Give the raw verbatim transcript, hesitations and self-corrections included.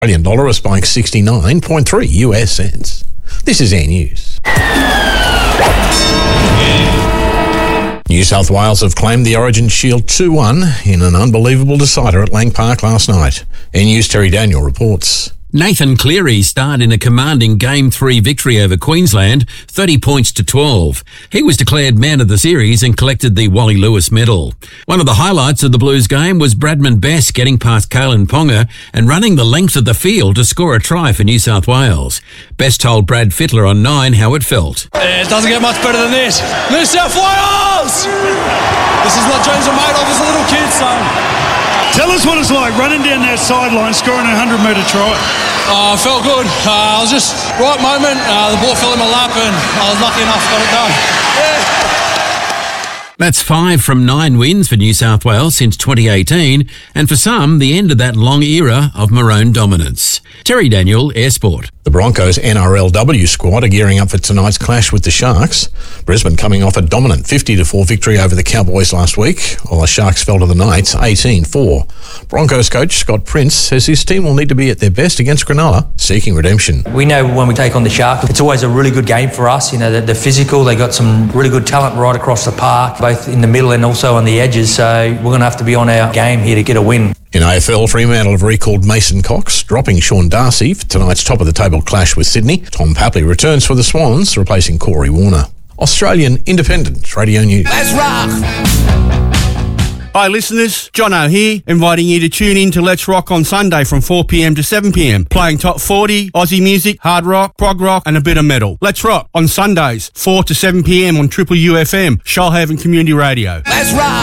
Australian dollar has spiked sixty-nine point three U S cents. This is Air News. New South Wales have claimed the Origin Shield two one in an unbelievable decider at Lang Park last night. Air News' Terry Daniel reports. Nathan Cleary starred in a commanding Game three victory over Queensland, thirty points to twelve. He was declared man of the series and collected the Wally Lewis medal. One of the highlights of the Blues game was Bradman Best getting past Kalen Ponga and running the length of the field to score a try for New South Wales. Best told Brad Fittler on Nine how it felt. It doesn't get much better than this. New South Wales! This is what dreams are made of as a little kid, son. Tell us what it's like running down that sideline, scoring a hundred metre try. Uh, felt good. Uh, I was just right moment. Uh, the ball fell in my lap, and I was lucky enough got it done. Yeah. That's five from nine wins for New South Wales since twenty eighteen, and for some, the end of that long era of Maroon dominance. Terry Daniel, Air Sport. The Broncos N R L W squad are gearing up for tonight's clash with the Sharks. Brisbane coming off a dominant fifty to four victory over the Cowboys last week, while the Sharks fell to the Knights eighteen four. Broncos coach Scott Prince says his team will need to be at their best against Cronulla, seeking redemption. We know when we take on the Sharks, it's always a really good game for us. You know, they're, they're physical, they got some really good talent right across the park, both in the middle and also on the edges, so we're going to have to be on our game here to get a win. In A F L, Fremantle have recalled Mason Cox, dropping Sean Darcy for tonight's top-of-the-table clash with Sydney. Tom Papley returns for the Swans, replacing Corey Warner. Australian Independent Radio News. Let's rock! Hi listeners, Jono here, inviting you to tune in to Let's Rock on Sunday from four p m to seven p m, playing top forty, Aussie music, hard rock, prog rock and a bit of metal. Let's Rock on Sundays, four to seven p m on Triple U F M, Shoalhaven Community Radio. Let's rock!